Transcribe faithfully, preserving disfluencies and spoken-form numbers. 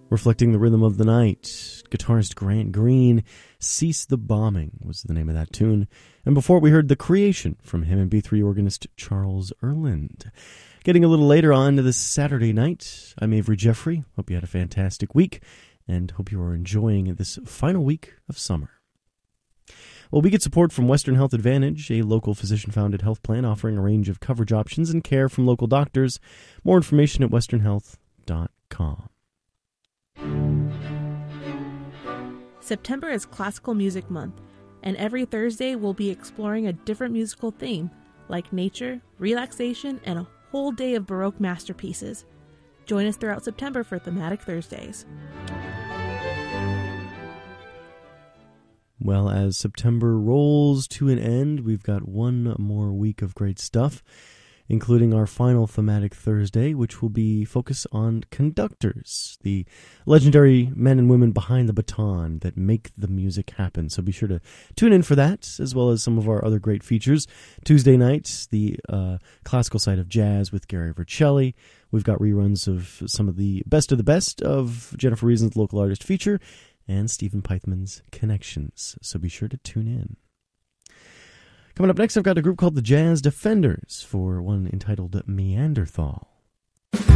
Reflecting the Rhythm of the Night, guitarist Grant Green, Cease the Bombing was the name of that tune. And before we heard The Creation from him and B three organist Charles Erland. Getting a little later on to this Saturday night, I'm Avery Jeffrey. Hope you had a fantastic week and hope you are enjoying this final week of summer. Well, we get support from Western Health Advantage, a local physician-founded health plan offering a range of coverage options and care from local doctors. More information at western health dot com. September is Classical Music Month, and every Thursday we'll be exploring a different musical theme, like nature, relaxation, and a whole day of Baroque masterpieces. Join us throughout September for Thematic Thursdays. Well, as September rolls to an end, we've got one more week of great stuff, including our final Thematic Thursday, which will be focused on conductors, the legendary men and women behind the baton that make the music happen. So be sure to tune in for that, as well as some of our other great features. Tuesday nights, the uh, classical side of jazz with Gary Vercelli. We've got reruns of some of the best of the best of Jennifer Reason's Local Artist feature and Stephen Pythman's Connections. So be sure to tune in. Coming up next, I've got a group called the Jazz Defenders for one entitled Meanderthal.